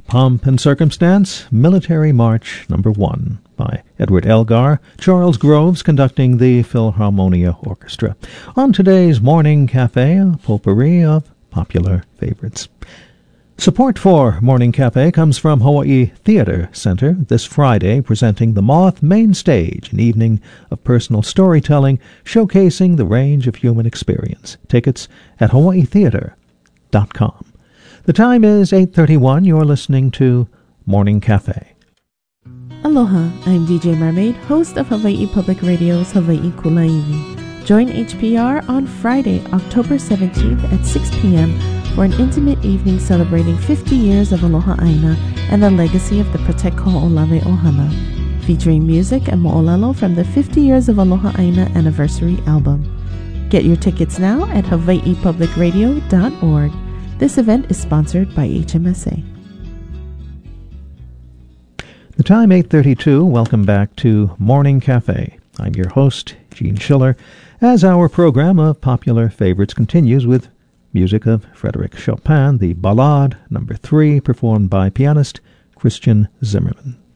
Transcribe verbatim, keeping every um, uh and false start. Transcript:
Pomp and Circumstance, Military March Number One by Edward Elgar, Charles Groves conducting the Philharmonia Orchestra. On today's Morning Cafe, a potpourri of popular favorites. Support for Morning Cafe comes from Hawaii Theater Center this Friday, presenting The Moth Main Stage, an evening of personal storytelling showcasing the range of human experience. Tickets at hawaii theater dot com. The time is eight thirty-one. You're listening to Morning Cafe. Aloha, I'm D J Mermaid, host of Hawaii Public Radio's Hawaii Kulaiwi. Join H P R on Friday, October seventeenth at six p.m. for an intimate evening celebrating fifty years of Aloha Aina and the legacy of the Protect Ho'olave Ohana, featuring music and mo'olelo from the fifty Years of Aloha Aina Anniversary album. Get your tickets now at hawaii public radio dot org. This event is sponsored by H M S A. The time eight thirty-two. Welcome back to Morning Cafe. I'm your host, Gene Schiller, as our program of popular favorites continues with music of Frédéric Chopin, the Ballade Number Three, performed by pianist Christian Zimmerman.